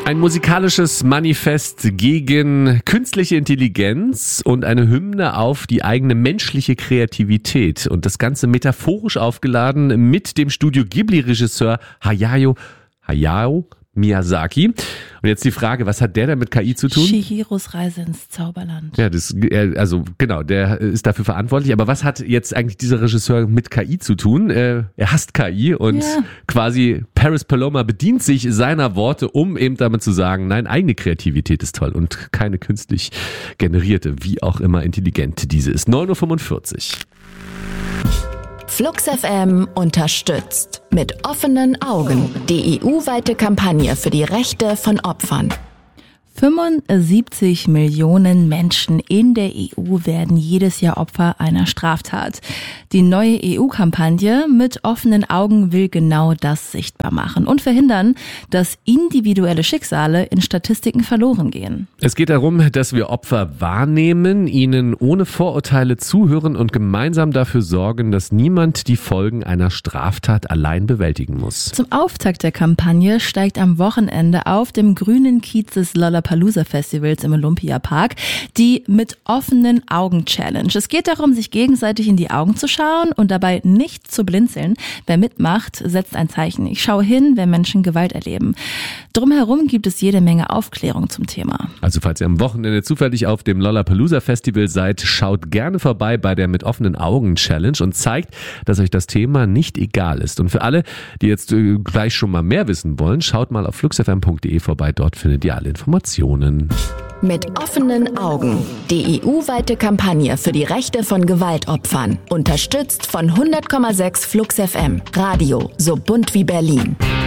Ein musikalisches Manifest gegen künstliche Intelligenz und eine Hymne auf die eigene menschliche Kreativität. Und das Ganze metaphorisch aufgeladen mit dem Studio Ghibli-Regisseur Hayao Miyazaki. Und jetzt die Frage, was hat der denn mit KI zu tun? Chihiros Reise ins Zauberland. Ja, der ist dafür verantwortlich. Aber was hat jetzt eigentlich dieser Regisseur mit KI zu tun? Er hasst KI und quasi Paris Paloma bedient sich seiner Worte, um eben damit zu sagen, nein, eigene Kreativität ist toll und keine künstlich generierte, wie auch immer intelligent diese ist. 9:45 Uhr. Flux FM unterstützt mit offenen Augen die EU-weite Kampagne für die Rechte von Opfern. 75 Millionen Menschen in der EU werden jedes Jahr Opfer einer Straftat. Die neue EU-Kampagne mit offenen Augen will genau das sichtbar machen und verhindern, dass individuelle Schicksale in Statistiken verloren gehen. Es geht darum, dass wir Opfer wahrnehmen, ihnen ohne Vorurteile zuhören und gemeinsam dafür sorgen, dass niemand die Folgen einer Straftat allein bewältigen muss. Zum Auftakt der Kampagne steigt am Wochenende auf dem grünen Kiez des Lollapalooza-Festivals im Olympiapark die Mit offenen Augen Challenge. Es geht darum, sich gegenseitig in die Augen zu schauen und dabei nicht zu blinzeln. Wer mitmacht, setzt ein Zeichen. Ich schaue hin, wenn Menschen Gewalt erleben. Drumherum gibt es jede Menge Aufklärung zum Thema. Also falls ihr am Wochenende zufällig auf dem Lollapalooza-Festival seid, schaut gerne vorbei bei der Mit offenen Augen Challenge und zeigt, dass euch das Thema nicht egal ist. Und für alle, die jetzt gleich schon mal mehr wissen wollen, schaut mal auf fluxfm.de vorbei. Dort findet ihr alle Informationen. Mit offenen Augen. Die EU-weite Kampagne für die Rechte von Gewaltopfern. Unterstützt von 100,6 Flux FM. Radio so bunt wie Berlin.